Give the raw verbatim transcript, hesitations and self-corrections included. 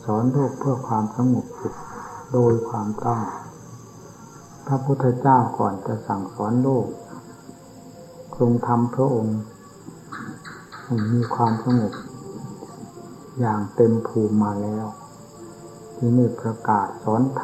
สอนโลกเพื่อความสงบสุขโดยความต้องพระพุทธเจ้าก่อนจะสั่งสอนโลกทรงทำพระองค์ให้มีความสงบอย่างเต็มภูมิมาแล้วที่นี่ประกาศสอน